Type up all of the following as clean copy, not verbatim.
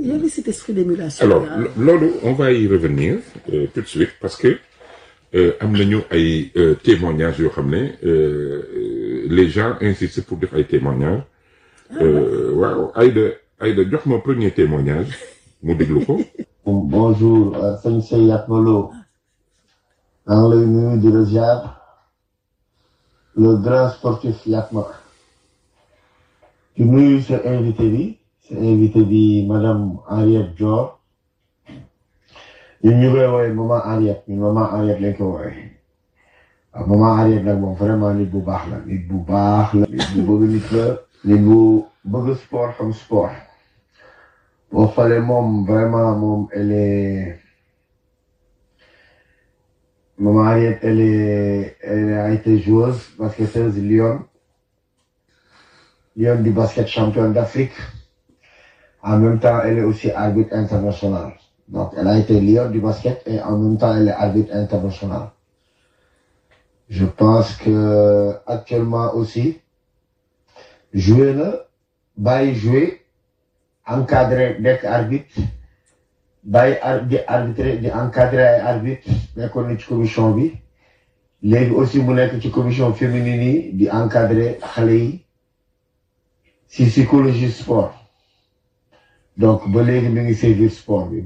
il y avait cet esprit d'émulation. Alors loolu on va y revenir tout de suite parce que am nañu ay témoignages yoo xam ne les gens insistent pour def ay témoignages. waaw Aïda jox ma premier témoignage mu déglu ko. Bonjour sëñ Sey Yatma Lo maa ngi lay nuyu di la ziar le grand sportif Yatma di nuyu sa invité bi madame Henriette Dior ñun ñu koy woowee maman Henriette ñun maman Henriette lañ ko woowee waaw maman Henriette nag moom vraiment nit bu baax la nit bu bëgg nit la nit bu bëgg sport xam sport boo xoolee moom vraiment moom maman Henriette elle a été joueuse basketteuse Lyon du basket championne d'Afrique. En même temps, elle est aussi arbitre international. Donc, elle a été Lyon du basket et en même temps, elle est arbitre international. Je pense que actuellement aussi, jouer jouer, encadrer d'être arbitre, arbitrer, encadrer ay arbitre, nekkoon na ci commission bi. Léegi aussi mu nekk ci commission féminine yi di encadrer xale yi ci psychologie sport. Donc ba léegi mi ngi servir sport bi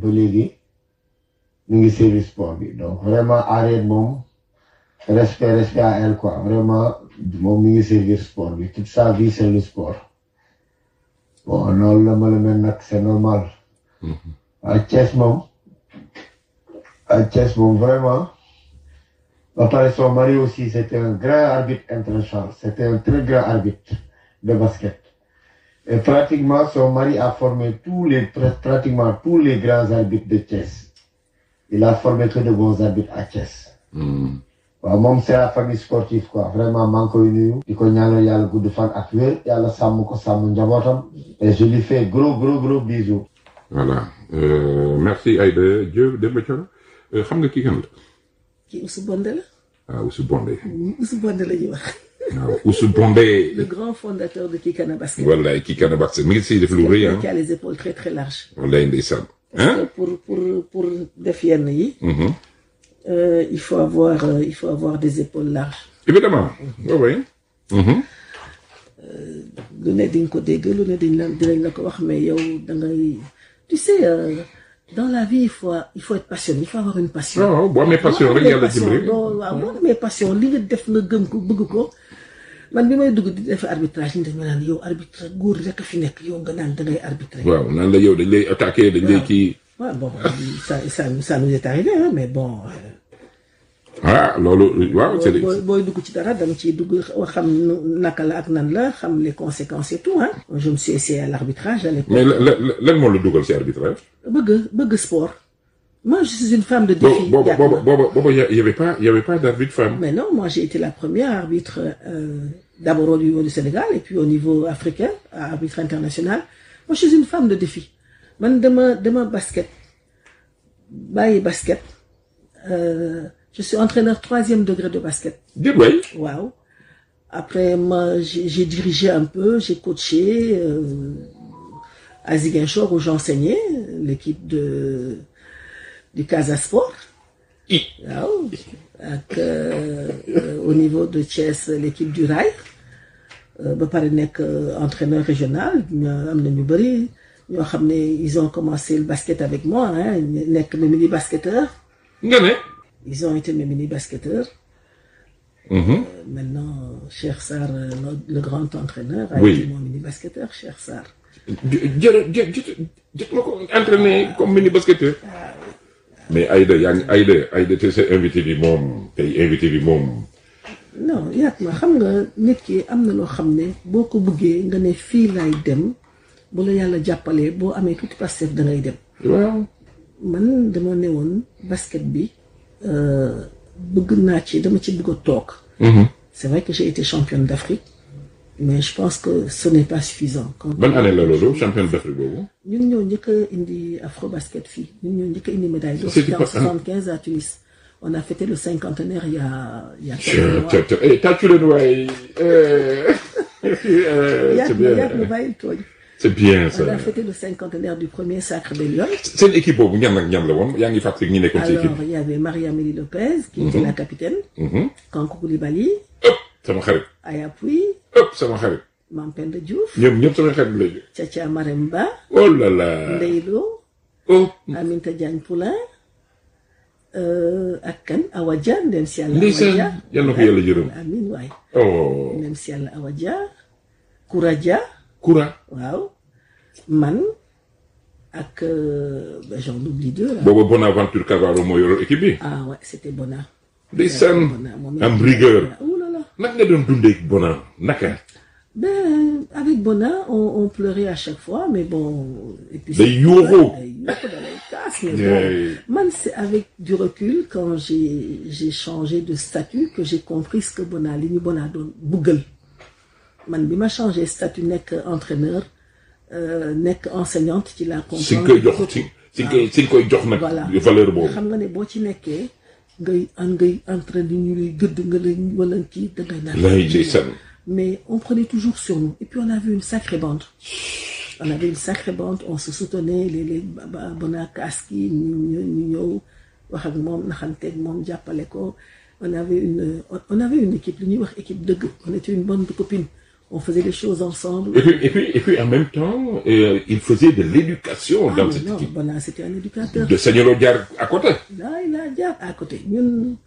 donc vraiment arrête moom respect à elle quoi vraiment moom mi ngi servir sport bi toute sa vie c'est le sport bon loolu la ma la mel nag c'est normal. à Thiès moom vraiment ba pare son mari aussi c'était un grand arbitre international c'était un très grand arbitre de basket. Et pratiquement, son mari a formé pratiquement tous les grands arbitres de Thiès. Il a formé que de bons arbitres à Thiès. Waaw moom c'est la famille sportive quoi vraiment maa ngi koy nuyu di ko ñaanal yàlla gudd fan ak wér yàlla sàmm ko sàmm njabootam et je lui fais gros bisous. Voilà merci Aïda Diop Demba Thioro xam nga kii kan la. kii Oussou Bondé la. Ah Oussou Bondé. Oussou Bondé la ñuy wax. waaw Oussou Bondé. Le grand fondateur de Kikana Basket. Wallaay Kikana Basket mi ngi siy def lu rëy ah. qui a les épaules très très larges. wallaay ndeysaan. parce que pour def yenn yi. il faut avoir des épaules larges. Évidemment. oui. lu ne di nga ko dégg lu ne dinañ la ko wax mais yow da ngay tu sais dans la vie il faut être passionné il faut avoir une passion. non boo amee passion rek yàlla dimbali. waaw boo amee passion li nga def nga gëm ko bëgg ko man bi may dugg di def arbitrage ñu def ma naan yow arbitre góor rek a fi nekk yow nga naan da ngay arbitrer. waaw naan la yow dañ lay attaqué dañ lay kii. waaw bon ça nous est arrivé hein mais bon. loolu waaw c'est booy dugg ci dara dama ciy dugg xam naka la ak nan la xam les conséquences et tout hein. je me suis essayé à l'arbitrage à l'époque. mais lan moo la dugal ci arbitrage. bëgg sport. moi je suis une femme de défi. boobu y avait pas d'arbitre femme. mais non moi j'ai été la première arbitre d'abord au niveau du Sénégal et puis au niveau africain arbitre international. moi je suis une femme de défi man dama basket bàyyi basket. Je suis entraîneur 3e degré de basket. Oui. Wow. Après, j'ai dirigé un peu, j'ai coaché à Ziguinchor où j'enseignais l'équipe du Casa Sport. Wow. Au niveau de Thiès, l'équipe du Rail. Ba pare nekk entraîneur régional am na ñu bëri ñoo xam ne ils ont commencé le basket avec moi hein nekk na mini basketteur. nga ne. Ils ont été mes mini-basketteurs. Maintenant, Cheikh Sarr, le grand entraîneur, a été mon mini-basketteur, Cheikh Sarr. jot ma ko entraîné comme mini-basketteur. mais Aïda te sa invité bi moom. non yaat ma xam nga nit ki am na loo xam ne boo ko bëggee nga ne fii laay dem bu la yàlla jàppalee boo amee tuuti Pastef da ngay dem. waaw. man dama ne woon basket bi. bëgg naa ci dama ci bëgg a toog. C'est vrai que j'ai été championne d'Afrique mais je pense que ce n'est pas suffisant. ban année la loolu championne d'Afrique boobu. ñun ñoo njëkk a indi Afrobasket fii ñun ñoo njëkk a indi médaille d'or. C'était en 75 à Tunis. On a fêté le cinquantenaire il y a quelques mois. tàccu leen waay. Yaat ma bàyyil tooñ. c'est bien On a ça. fêté le cinquantenaire du premier Sacre des Lions. seen équipe boobu ñan ak ñan la woon yaa ngi fàttali ñi nekkoon ci équipe Alors, il y avait Maria-Amélie Lopez, qui était la capitaine, Kankou Koulibaly, ëpp sama xarit Aya Pouy, ëpp sama xarit Mampenda Diouf, ñoom ñëpp sama xarit léegi. Tchacha Maremba, oh là là. Ndeylo, oh. Aminta Diagne Poulain, ak kan Awa Dia, ndem si Yàlla Awa ndeysaan Dia. yal na ko yàlla yërëm. Amiin waay. oh. Ndem si Yàlla Awa Dia, Koura Dia, Koura. waaw, man, ak, j'en oublie deux là. booba Bonaventure Cavaro moo yoroon équipe bi. Ah ouais, c'était Bona. ndeysaan Bona, moom am rigueur. Oh là là. naka nga doon dundee Bona naka. Ben, avec Bona, on pleurait à chaque fois, mais bon... Et puis Des euros. Man, c'est avec du recul, quand j'ai changé de statut, que j'ai compris ce que Bona, li ñu Bona doon buggal. Man, bi ma changé statut nekk entraîneur, nekk enseignante, ci la comprendre. si nga koy jox si nga koy jox nag. Voilà. valeur boobu. xam nga ne boo ci nekkee, ngay entraîner ñu lay gëdd nga lay wala kii da ngay naan. lay ndeysaan. Mais on prenait toujours sur nous. Et puis on avait une sacrée bande. On avait une sacrée bande, on se soutenait, les Bona Kaski, ñu ñëw wax ak moom naxanteeg moom jàppale ko. On avait une équipe, li ñuy wax équipe dëgg. On était une bande de copines. On faisait les choses ensemble. Et puis en même temps, il faisait de l'éducation dans cette non, équipe. Bona, c'était un éducateur. De Sagnolo Diar à côté. Là, il a jaar à côté. ñun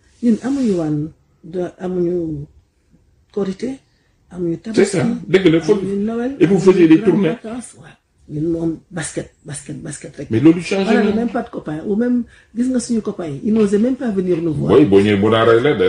amuñu korité. C'est ça, dès que le foot. Et vous faisiez des tournées. Ñun moom basket rek. Mais l'autre change. On n'avait même pas de copains. Ou même, gis nga suñu copains yi, ils n'osaient même pas venir nous voir. Oui, bon, il y a mon arrêt là.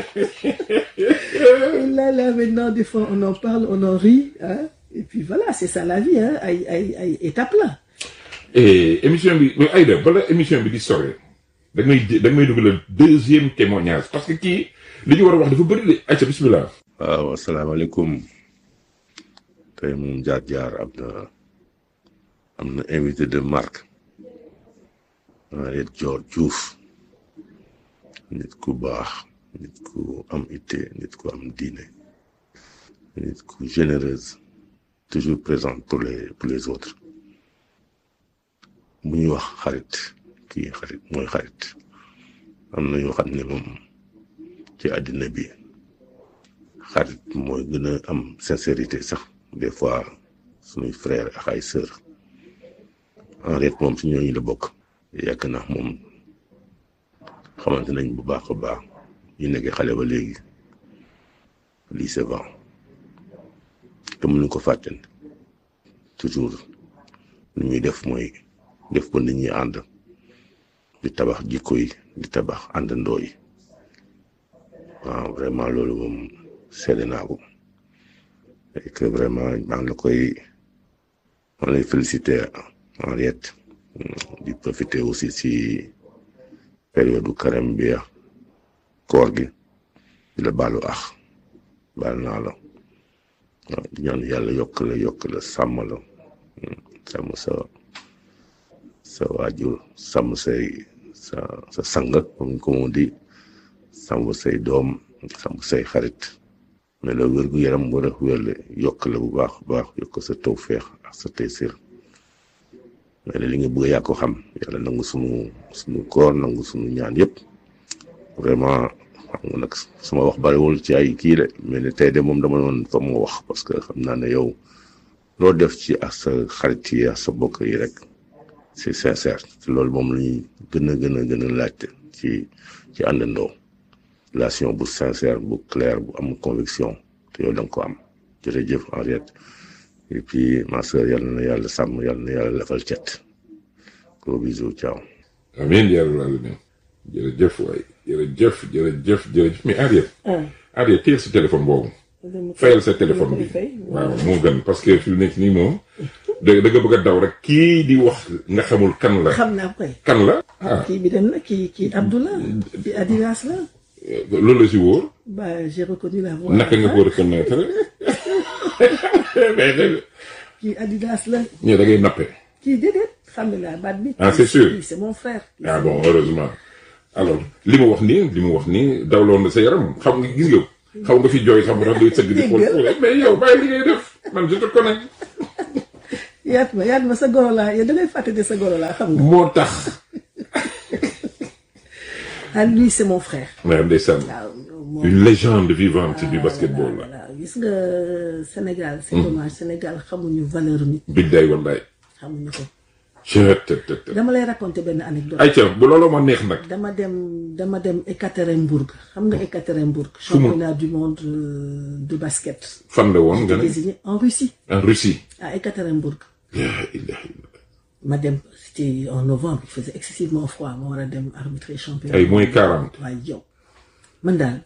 Et là, maintenant, des fois, on en parle, on en rit. Hein? Et puis voilà, c'est ça la vie. Hein? Ay étape là. Et émission bi Aïda bala émission bi di sore da ngay dugg le deuxième témoignage parce que kii li ñu war a wax dafa bëri de ayca bismillah. waaw asalaamaaleykum tey moom jaar am na invité de marque Henriette Dior Diouf nit ku baax nit ku am itte nit ku am diine nit ku généreuse toujours présente pour les autres bu ñuy wax xarit kii xarit mooy xarit am na yoo xam ne moom ci àddina bi xarit mooy gën a am sincérité sax des fois suñuy frères ak ay sœurs Henriette moom si ñooñu la bokk yàgg na moom xamante nañ bu baax a baax ñu nekkee xale ba léegi lycée Van te mënuñ ko fàtte toujours lu ñuy def mooy def ko nit ñi ànd di tabax jikko yi di tabax àndandoo yi waaw vraiment loolu moom seede naa ko et que vraiment maa ngi lay féliciter Henriette di profiter aussi ci période du carême bi koor gi di la baalu baal naa la waaw di ñaan yàlla yokk la sàmm la sàmm sa waajur sàmm sa sang comme on dit sàmm say doom sàmm say xarit mais la wér gu yaram war a wérle yokk la bu baax yokk sa tawfeex ak sa taysir mais li nga bëgg yaa ko xam yàlla nangu sunu koor nangu sunu ñaan yëpp vraiment xam nga nag sama wax bariwul ci ay kii de mais ne tey de moom dama doon fa ma wax parce que xam naa ne yow loo def ci ak sa xarit yi ak sa bokk yi rek c'est sincère te loolu moom la ñuy gën a laajte ci àndandoo relation bu sincère bu claire bu am conviction te yow da nga ko am jërëjëf Henriette et puis ma sœur yàlla na yàlla sàmm yàlla na yàlla lafal cet gros bisous ciao. amiin yaa rabbal aalamiin jërëjëf waay jërëjëf mais Henriette teel sa téléphone boobu. fayal sa téléphone bi waaw moo gën parce que fi mu nekk nii moom da nga bëgg a daw rek kii di wax nga xamul kan la. xam naa koy. kan la kii bi dem na kii Abdoulaye. kii Adidas la. loolu la si wóor. j'ai reconnu la voix. naka nga ko reconnaître. kii Adidas la. ñii da ngay nappe. kii déedéet xam nga baat bi. c'est sûr c'est mon frère. bon heureusement alors li mu wax nii dawloon na sa yaram xam nga gis nga. xaw nga fi jooy sax mu tax day sëgg di xool mais yow bàyyi li ngay def man je te connais. yaat ma sa goro laa yow da ngay fàtte de sa goro laa xam nga. moo tax. ah lui c'est mon frère. waaw ndeysaan. une légende vivante du basketball la. voilà gis nga Sénégal c'est dommage Sénégal xamuñu valeur nit. biddaay wallaay. xamuñu ko. dama lay raconter benn anecdote. ayca bu loolu ma neex nag. dama dem Ekaterinbourg xam nga Ekaterinbourg. championnat du monde de basket. fan la woon nga ne désigné en Russie. en Russie. à Ekaterinbourg. ma dem c'était en novembre il faisait excessivement froid ma war a dem arbitrer championnat. ay moins 40. waaye yow man daal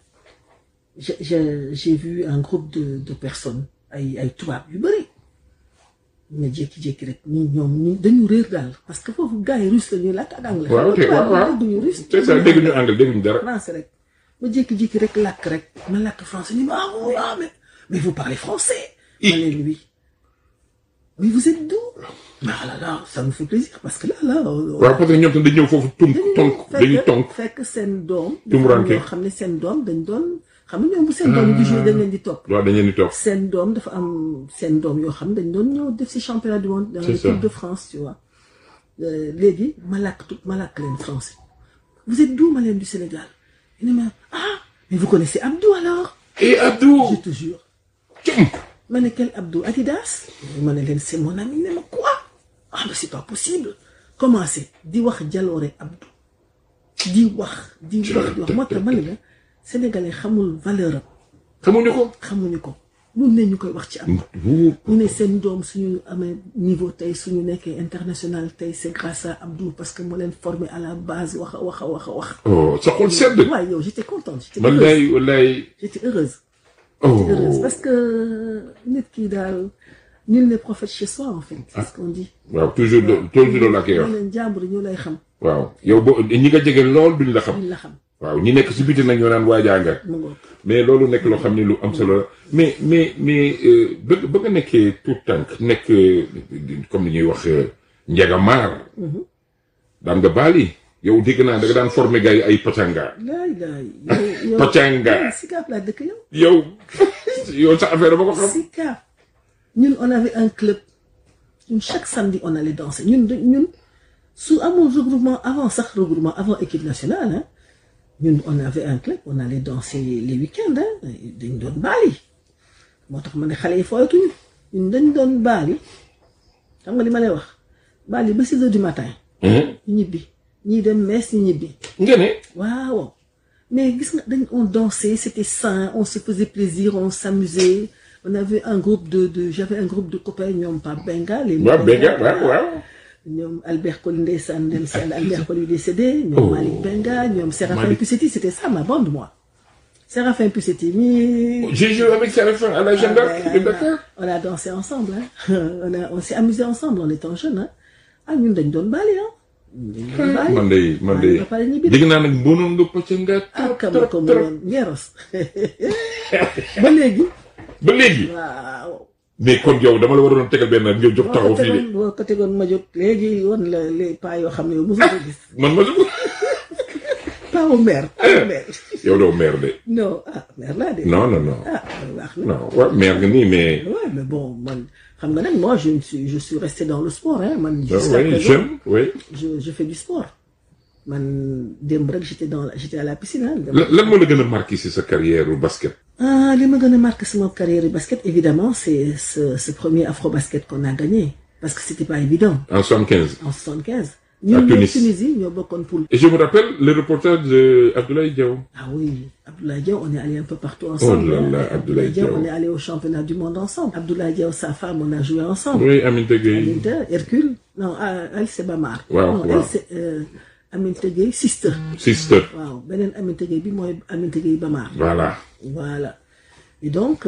j'ai vu un groupe de personnes ay tubaab yu bëri. mais jékki-jékki rek ñoom dañu réer daal parce que foofu gars yi russe la ñuy làkk ak anglais. waaw ok waaw dégguñu russe. c'est ça dégguñu anglais dégguñu dara. français rek ma jékki-jékki rek làkk rek ma làkk français ñu ne mais vous parlez français. ma leen oui. mais vous êtes d'où? ah là là ça me fait plaisir parce que là. waaw parce que ñoom tam dañu ñëw foofu dañuy tonk. fekk seen doom. tumuraanke xam ne seen doom dañ doon. xam nga ñoom bu seen doom yi di jouer dañ leen di topp. waaw dañ leen di topp. seen doom dafa am seen doom yoo xam dañ doon ñëw def ci championnat du monde. dans l'équipe de France tu vois. léegi ma làkk leen français. vous êtes d'où? ma leen du Sénégal. ñu ne ma mais vous connaissez Abdou alors. et Abdou. je te jure. ma ne quel Abdou Adidas. ma ne leen c'est mon ami ne ma quoi. mais c'est pas possible. commencé di wax jaloore Abdou. di wax moo tax ma ne la. Sénégalais xamul valeur am. xamuñu ko. lu ne ñu koy wax ci am. ñu ne seen doom suñu amee niveau tey suñu nekkee international tey c'est grâce à Abdou parce que moo leen formé à la base wax. oh sa xol sedd. waaw yow j'étais contente. wallaay. j'étais heureuse. parce que nit ki daal nul n'est prophète chez soi en fait. c'est ce qu'on dit. waaw toujours la koy wax. leen jàmbur ñu lay xam. waaw yow ñi nga jege lool duñ la xam. waaw ñi nekk si biti nag ñoo naan waajaa nga mais loolu nekk loo xam ne lu am solo la mais ba nga nekkee tout tànk nekk comme ni ñuy wax njagamaar daan nga baali yow dégg naa da nga daan formé gars yi ay pacanga pacanga Sicap laa dëkk yow sa affaire ba ko xam Sicap ñun on avait un club ñun chaque samedi on allait danser ñun su amul regroupement avant équipe nationale hein. ñun on avait un club on allait danser les week-ends dañ doon baali moo tax ma ne xale yi fooyatuñu ñun dañ doon baali xam nga li ma lay wax baali ba 6 heures du matin. ñu ñibbi ñii dem messe ñu ñibbi. nga ne. waaw mais gis nga on dansait c'était sain on se faisait plaisir on s'amusait on avait un groupe j'avais un groupe de copains ñoom Pape Benga. waaw. ñoom Albert Coly ndeysaan dem si Albert Coly décédé ñoom Malick Benga ñoom Séraphin Pussetti c'était ça ma bande moi Séraphin Pussetti j'ai joué avec Séraphin à la Jeanne d'Arc de Dakar. on a dansé ensemble on s'est amusé ensemble en étant jeune ñun dañ doon baali man de dégg naa nag mënoon nga pocc nga kama ko mënoon ngeeros ba léegi waaw mais kon yow dama la waroon tegal benn nga jóg taxaw fii de. boo ko tegoon ma jóg léegi woon la les pas yoo xam ne yow mosoo ko gis. man ma jóg. pas au maire. yow doo maire de. non maire laa de. non. baax na. non waaw maire nga nii mais. ouais mais bon man xam nga nag moi je suis resté dans le sport hein man. jeune oui. je fais du sport. man démb rek j'étais à la piscine lan moo la gën a marqué si sa carrière au basket. li ma gën a marqué sama carrière basket évidemment c'est ce premier Afrobasket qu'on a gagné parce que c'était pas évident. En 75. ñun Tunisie ñoo bokkoon poule. Et je me rappelle le reportage de Abdoulaye Diaw. Ah oui, Abdoulaye Diaw, on est allé un peu partout ensemble. Oh là là, Abdoulaye Diaw. On est allé au championnat du monde ensemble. Abdoulaye Diaw, sa femme, on a joué ensemble. Oui, Aminata Gueye. Aminata, Hercule. Non, elle c'est Bamar. Wow. Elle c'est Aminata Gueye, sister. Waaw, beneen Aminata Gueye bi mooy Aminata Gueye Bamar. Voilà. Et donc,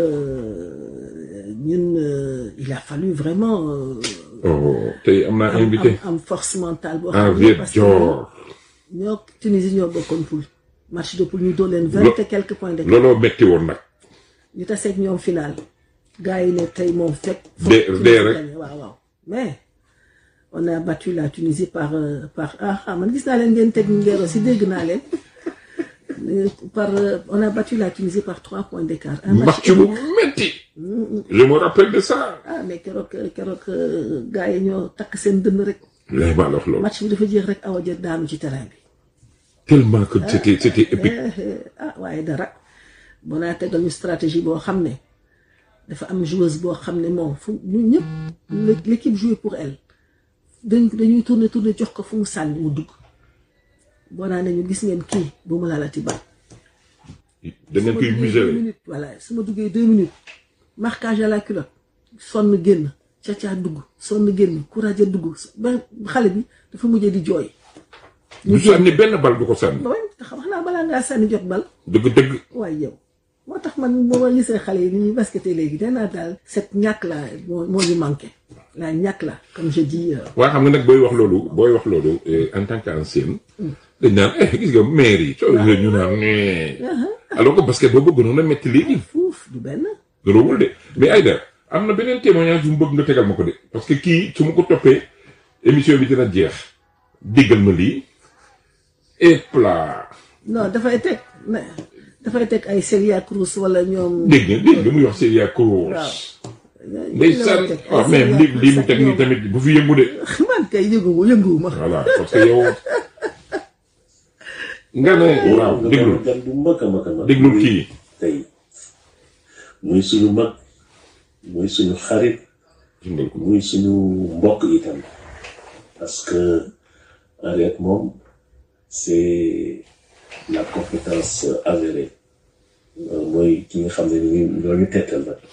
il a fallu vraiment... tey am naa invité. am force mentale boo xam ne parce que ñoo Tunisie ñoo bokkoon poule. match de poule ñu doon leen 20 et quelques points de. looloo metti woon nag. ñu taseeg ñoom final. gars yi ne tey moom fekk. dee rek waaw. mais on a battu la Tunisie par man gis naa leen ngeen teg ngeen aussi dégg naa leen. On a battu la Tunisie par 3 points d'écart. match bu metti. Je me rappelle de ça. ah mais keroog gars yi ñoo takk seen dënn rek. lay maa la wax loolu. match bi dafa jeex rek Awa Dia daanu ci terrain bi. tellement que c'était épique. waaye dara boo naa tegal ñu stratégie boo xam ne dafa am joueuse boo xam ne moom fu ñu ñëpp l'équipe jouait pour elle dañuy tourner jox ko fu mu sànni mu dugg boo naa ne ñu gis ngeen kii bu mu laalati bal. da ngeen koy museler 2 minutes voilà su ma duggee 2 minutes marquage à la culotte sonn génn caca dugg sonn génn courage a dugg ba xale bi dafa mujjee di jooy. du sànni benn bal du ko sànni. ba wax naa balaa ngaa sànni jot bal. dëgg. waaye yow moo tax man boo ma gisee xale yi ni ñuy basketé léegi nee naa daal cette ñàkk la moo ñu manqué la ñàkk la comme je dis. waaw xam nga nag booy wax loolu en tant qu'ancienne. dañ naan gis nga maire yi. soo gisee ñu naan alors que basket boobu gënoon a métti léegi. fuuf du benn. roowul de mais Aïda am na beneen témoignage bu mu bëgg nga tegal ma ko de parce que kii su ma ko toppee émission bi dina jeex déggal ma lii et plat. non dafay teg ay Celia Cruz wala ñoom. dégg nga muy wax Celia Cruz. waaw. ndeysaan waaw mais lii mu teg nii tamit bu fi yëngu de. man kay yënguwuma. voilà parce que yow. nga ne waaw déglul bu mag a mag a mag déglul kii. tey muy suñu mag muy suñu xarit muy suñu mbokk itam parce que Henriette moom c'est la compétence avérée mooy ki nga xam ne ni ñooñu tettal la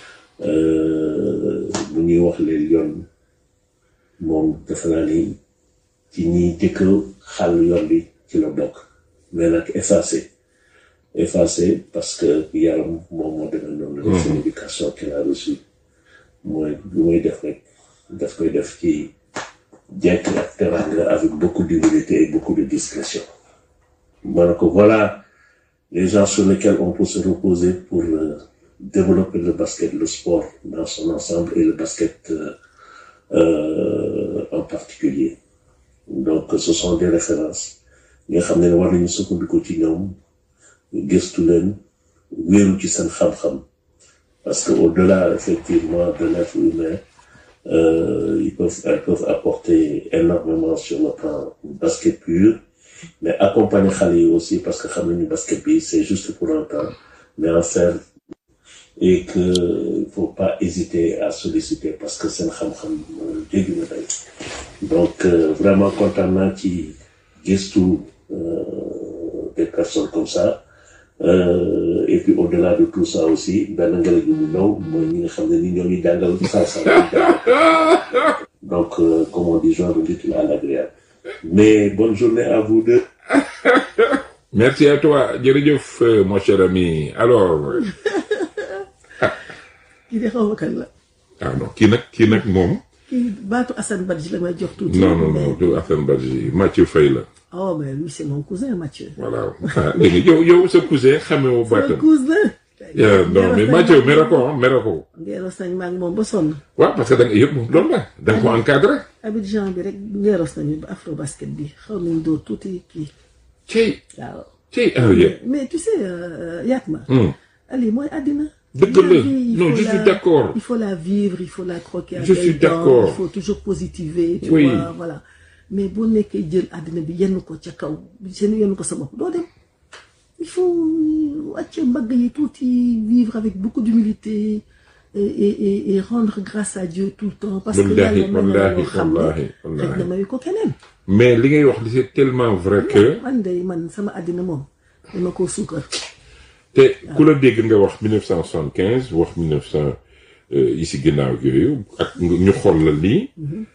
bu ñuy wax leen yoon moom defe naa ni ci ñi jëkk xàll yoon bi ci la bokk mais nag effacé parce que yaram moom moo demee noonu la. c'est l'éducation qu'il a reçue mooy lu muy def rek daf koy def ci jekk ak teranga avec beaucoup d'humilité et beaucoup de discrétion. ma ko voilà les gens sur lesquels on peut se reposer pour développer le basket, le sport dans son ensemble et le basket en particulier. Donc ce sont des références nga xam ne war nañu sukkandiku ci ñoom gëstu leen wéeru ci seen xam-xam parce que au-delà effectivement de l'être humain elles peuvent apporter énormément sur le plan basket pur mais accompagner xale yi aussi parce que xam nañu basket bi c'est juste pour un temps mais en faire et que il faut pas hésiter à solliciter parce que seen xam-xam jéggi na day donc vraiment kontaan naa ci gëstu des personnes comme ça et puis au-delà de tout ça aussi benn ngelaw bu ndaw mooy ñi nga xam ne ni ñoo ngi jàngal donc comme on dit genre de l'utile à l'agréable mais bonne journée à vous deux. Merci à toi jërëjëf mon cher ami alors. kii de xaw ma kan la. ah non kii nag moom. kii baatu Assane Badji la may jox tuuti. non du Assane Badji Mathieu Faye la. oh mais lui c'est mon cousin Mathieu. voilà léegi yow sa cousin xamee woo baatam. cousin. non mais Mathieu mere ko. ngeeros nañ maa ngi moom ba sonn. waaw parce que da nga yëpp loolu la da nga ko encadré. Abidjan bi rek ngeeros nañu ba afro basket bi xaw nañ dóor tuuti kii. waaw. mais tu sais Yatma. Ali mooy àddina. dëgg la non je suis d'accord. il faut la vivre il faut la croquer. je suis d'accord il faut toujours positiver. tu vois voilà mais boo nekkee jël àddina bi yenn ko ca kaw yenn ko sa bopp doo dem. il faut wàcce mbagg yi tuuti vivre avec beaucoup d'humilité et rendre grâce à Dieu tout le temps. parce que yàlla mën na loo xam ne xëy na mayu ko keneen. mais li ngay wax li c'est tellement vrai que. man sama àddina moom dama koo suukar. te ku la dégg nga wax 1975 wax 1900 yi si ginnaaw yooyu ak ñu xool la lii.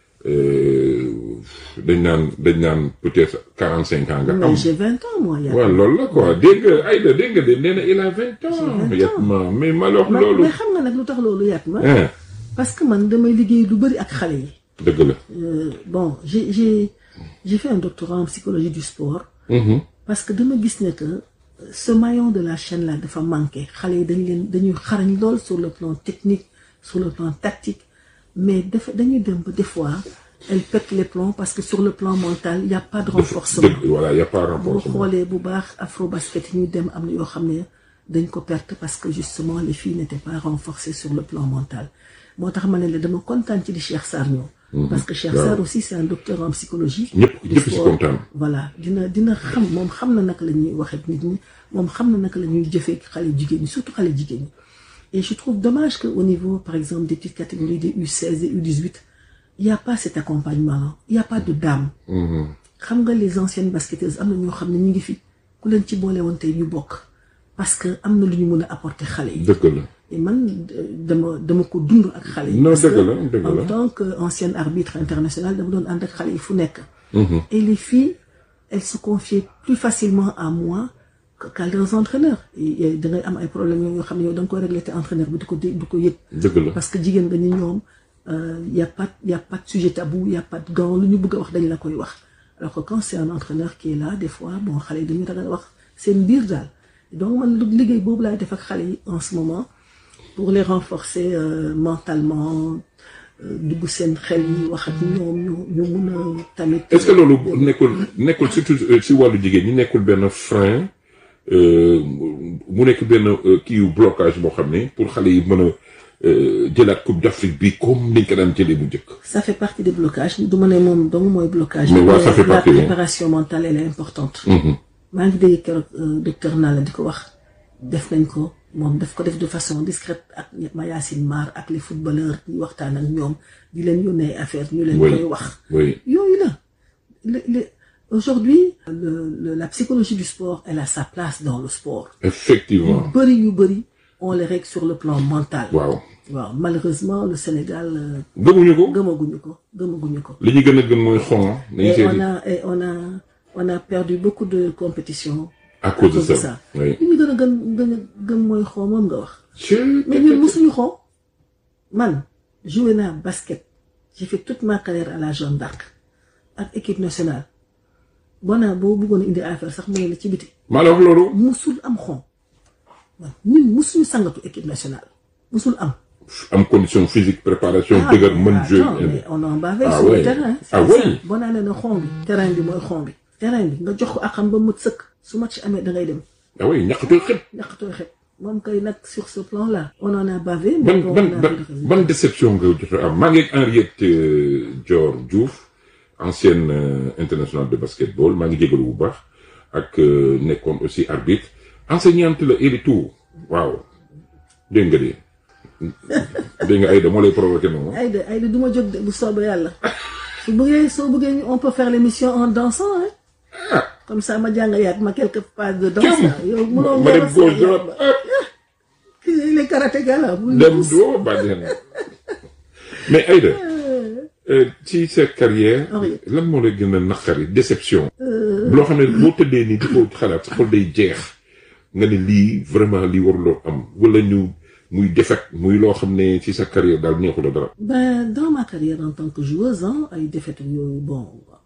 dañ naan peut-être 45 ans nga am. mais j'ai 20 ans moi. waaw loolu la quoi dégg nga Aïda dégg nga de nee na il a 20 ans. Yatma mais malheur loolu. mais xam nga nag lu tax loolu Yatma. parce que man damay liggéey lu bëri ak xale yi. dëgg la. bon j'ai fait un doctorat en psychologie du sport. parce que dama gis ne que ce maillon de la chaîne là dafa manqué xale yi dañuy xarañ lool sur le plan technique sur le plan tactique mais dañuy dem ba des fois elle pète les plombs parce que sur le plan mental il y a pas de renforcement. Voilà, il y a pas de boo renforcement. xoolee bu baax afrobasket yi ñu dem am na yoo xam ne dañ ko perte parce que justement les filles n'étaient pas renforcées sur le plan mental moo tax ma ne la dama kontaan ci di Cheikh Sarr ñëw parce que Cheikh Sarr aussi c'est un docteur en psychologie. ñëpp si kontaan. voilà dina xam moom xam na naka la ñuy waxee nit ñi moom xam na naka la ñuy jëfee xale jigéen ñi surtout xale jigéen ñi et je trouve dommage que au niveau par exemple des petites catégories des U16 et U18 il y a pas cet accompagnement il y a pas de dame. xam nga les anciennes basketteuses am na ñoo xam ne ñu ngi fi ku leen ci boole woon tey ñu bokk parce que am na lu ñu mën a apporter xale yi. dëgg la. et man dama ko dund ak xale yi. non parce dëgg que la dëgg la en tant que ancienne arbitre internationale dama doon ànd ak xale yi fu nekk. et les filles elles se confiaient plus facilement à moi qu'à leurs entraîneurs et da ngay am ay problèmes yoo xam ne yow da nga koy régler te entraîneur bi du ko yëg. dëgg la parce que jigéen nga ni ñoom y a pas de sujet tabou y a pas de gant lu ñu bëgg a wax dañ la koy wax alors que quand c'est un entraîneur qui est là des fois bon xale yi dañuy ragal wax seen biir daal donc man liggéey boobu laay def ak xale yi en ce moment pour les renforcer mentalement dugg seen xel yi wax ak ñoom ñu mun a tamit. est-ce que loolu nekkul surtout si wàllu jigéen ñi nekkul benn frein mu nekk benn kii blocage boo xam ne pour xale yi mën a jëlaat coupe d'Afrique bi comme niñ ko daan jëlee bu njëkk. ça fait partie des blocages du ma ne moom dong mooy blocage. mais waaw ça fait partie la préparation mentale elle est importante. maa ngi dégg keroog docteur Nalla di ko wax def nañ ko moom daf ko def de façon discrète ak Mayacine Mar ak les footballeurs ñu waxtaan ak ñoom di leen yónnee affaire ñu leen koy wax. yooyu la aujourd'hui la psychologie du sport elle a sa place dans le sport. effectivement yu bëri on les règle sur le plan mental. waaw malheureusement le Sénégal. gëmuñu ko. li ñu gën a gën mooy xon. et on a perdu beaucoup de compétitions. à cause de ça. li ñu gën a gën mooy xon moom nga wax. mais ñun mosuñu xon. man joué naa basket j'ai fait toute ma carrière à la Jeanne d'Arc ak équipe nationale boo bëggoon a indi affaire sax mu ne la ci biti. maa la wax loolu. musul am xon. ñun musuñu sangatu équipe nationale musul am. condition physique préparation dëgër mën jouer. mais on en bavait sur le terrain. boo naa ne xon bi terrain bi mooy xon bi. terrain bi nga jox ko ak xam ba mu sëkk su match amee da ngay dem. ñaqatooy xet. moom kay nag sur ce plan là. on en a bavé. ban déception nga jot a am maa ngi ak Henriette Dior Diouf ancienne internationale de basketball maa ngi jégalu bu baax ak nekkoon aussi arbitre enseignante la et tout waaw dégg nga Aïda moo lay provoqué noonu. Aïda du ma jóg de bu soobee yàlla soo bëggee on peut faire l'émission en dansant hein. Comme ça ma jàngayaat ma quelques pas de danse. yow mënoo ma dem gauche droite les karatéka la. dem doo bàjjen mais Aïda ci sa carrière. lan moo lay gën a naqari déception. loo xam ne boo tëddee nii di ko xalaat sa xol day jeex nga ne lii vraiment lii waruloo am wala ñu muy défaite muy loo xam ne ci sa carrière daal neexul la dara. Dans ma carrière en tant que joueuse ay défaite yooyu bon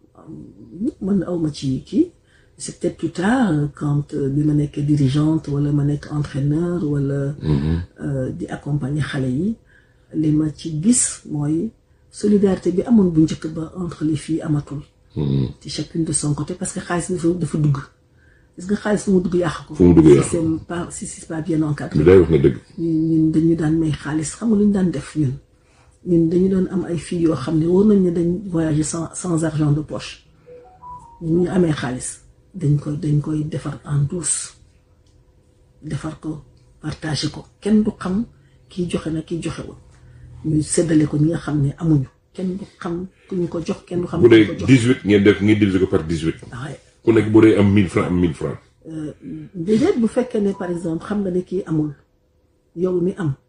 man awma ci kii. C'est peut-être plus tard quand bi ma nekk dirigeante wala ma nekk entraîneur wala di accompagner xale yi li ma ci gis mooy solidarité bi amoon bu njëkk ba entre les filles amatul. ci chacune de son côté parce que xaalis dafa dugg gis nga xaalis fu mu dugg yàq ko. si c'est pas bien encadré. li day wax nga dëgg. ñun dañu daan may xaalis xam nga lu ñu daan def ñun dañu doon am ay filles yoo xam ne war nañ ne dañ voyager sans argent de poche ñu amee xaalis. dañ koy defar en douce defar ko partager ko kenn du xam kii joxe na kii joxewul ñu séddale ko ñi nga xam ne amuñu kenn du xam ku ñu ko jox kenn du xam. bu dee 18 ngeen diviser ko par 18. ku nekk bu dee am 1000 francs. déedéet bu fekkee ne par exemple xam nga ne kii amul yow mi am